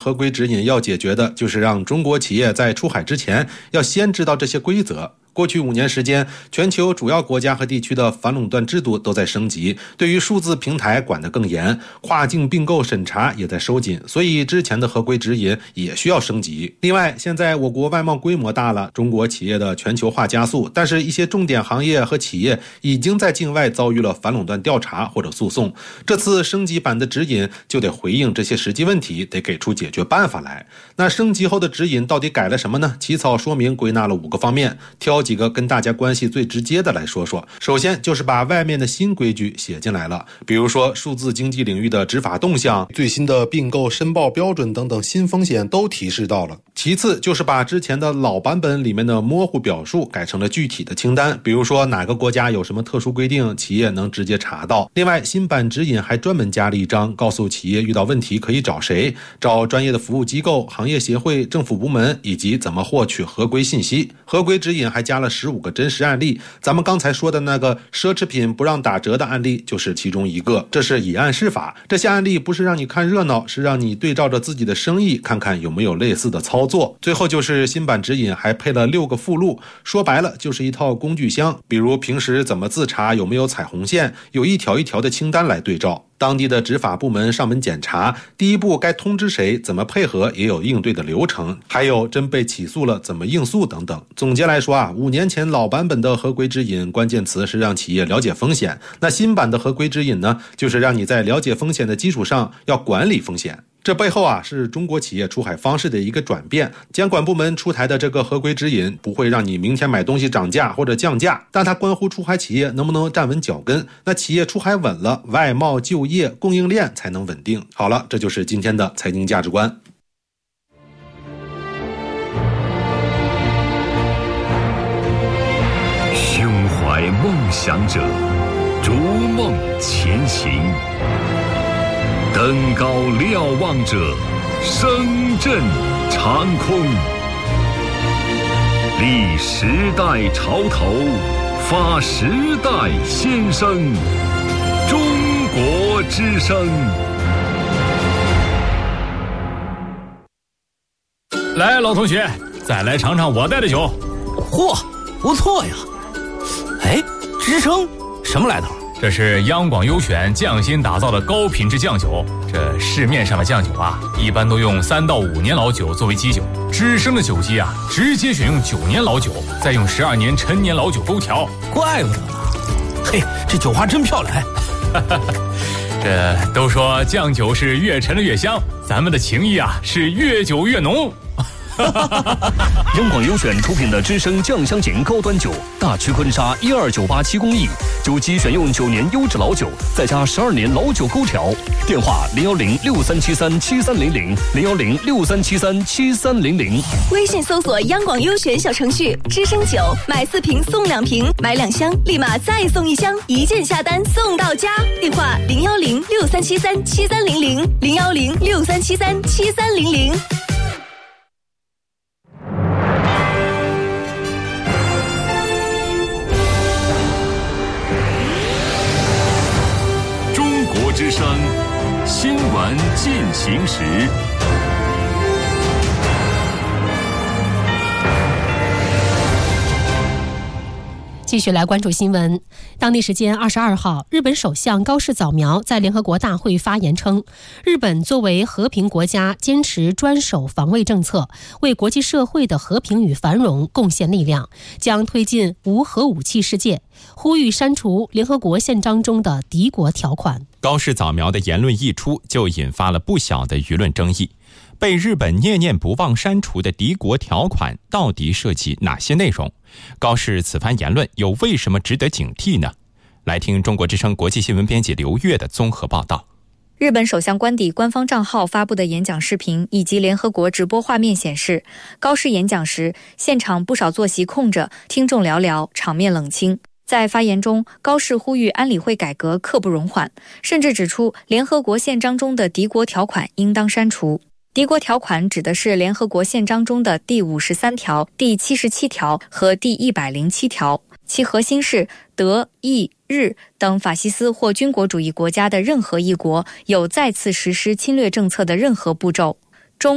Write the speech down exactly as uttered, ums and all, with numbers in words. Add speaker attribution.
Speaker 1: 合规指引要解决的就是让中国企业在出海之前要先知道这些规则。过去五年时间，全球主要国家和地区的反垄断制度都在升级，对于数字平台管得更严，跨境并购审查也在收紧，所以之前的合规指引也需要升级。另外，现在我国外贸规模大了，中国企业的全球化加速，但是一些重点行业和企业已经在境外遭遇了反垄断调查或者诉讼。这次升级版的指引就得回应这些实际问题，得给出解决办法来。那升级后的指引到底改了什么呢？起草说明归纳了五个方面，挑几个跟大家关系最直接的来说说。首先就是把外面的新规矩写进来了，比如说数字经济领域的执法动向、最新的并购申报标准等等新风险都提示到了。其次就是把之前的老版本里面的模糊表述改成了具体的清单，比如说哪个国家有什么特殊规定，企业能直接查到。另外，新版指引还专门加了一章，告诉企业遇到问题可以找谁，找专业的服务机构、行业协会、政府部门，以及怎么获取合规信息。合规指引还加了十五个真实案例，咱们刚才说的那个奢侈品不让打折的案例就是其中一个，这是以案释法。这些案例不是让你看热闹，是让你对照着自己的生意看看有没有类似的操作。最后就是新版指引还配了六个附录，说白了就是一套工具箱，比如平时怎么自查有没有踩红线，有一条一条的清单来对照。当地的执法部门上门检查，第一步该通知谁，怎么配合，也有应对的流程，还有真被起诉了怎么应诉等等。总结来说啊，五年前老版本的合规指引关键词是让企业了解风险，那新版的合规指引呢，就是让你在了解风险的基础上要管理风险。这背后啊是中国企业出海方式的一个转变。监管部门出台的这个合规指引不会让你明天买东西涨价或者降价，但它关乎出海企业能不能站稳脚跟。那企业出海稳了，外贸、就业、供应链才能稳定。好了，这就是今天的财经价值观。
Speaker 2: 胸怀梦想者，逐梦前行。登高瞭望者，声震长空。立时代潮头，发时代先声。中国之声。
Speaker 3: 来，老同学，再来尝尝我带的酒。
Speaker 4: 嚯，不错呀！哎，之声什么来头？
Speaker 3: 这是央广优选匠心打造的高品质酱酒。这市面上的酱酒啊，一般都用三到五年老酒作为基酒，知声的酒基啊，直接选用九年老酒，再用十二年陈年老酒勾调。
Speaker 4: 怪不得呢，嘿，这酒花真漂亮。
Speaker 3: 这都说酱酒是越陈的越香，咱们的情谊啊是越久越浓。
Speaker 2: 央广优选出品的知声酱香型高端酒，大曲坤沙一二九八七工艺，酒基选用九年优质老酒，再加十二年老酒勾调。电话零幺零六三七三七三零零零幺零六三七三七三零零。
Speaker 5: 微信搜索央广优选小程序，知声酒买四瓶送两瓶，买两箱立马再送一箱，一键下单送到家。电话零幺零六三七三七三零零零幺零六三七三七三零零。
Speaker 2: 之声新闻进行时。
Speaker 6: 继续来关注新闻。当地时间二十二号，日本首相高市早苗在联合国大会发言称，日本作为和平国家，坚持专守防卫政策，为国际社会的和平与繁荣贡献力量，将推进无核武器世界，呼吁删除联合国宪章中的敌国条款。
Speaker 7: 高市早苗的言论一出，就引发了不小的舆论争议。被日本念念不忘删除的敌国条款到底涉及哪些内容？高市此番言论又为什么值得警惕呢？来听中国之声国际新闻编辑刘越的综合报道。
Speaker 8: 日本首相官邸官方账号发布的演讲视频以及联合国直播画面显示，高市演讲时，现场不少坐席空着，听众寥寥，场面冷清。在发言中，高市呼吁安理会改革刻不容缓，甚至指出联合国宪章中的敌国条款应当删除。敌国条款指的是联合国宪章中的第五十三条、第七十七条和第一百零七条，其核心是德、意、日等法西斯或军国主义国家的任何一国有再次实施侵略政策的任何步骤。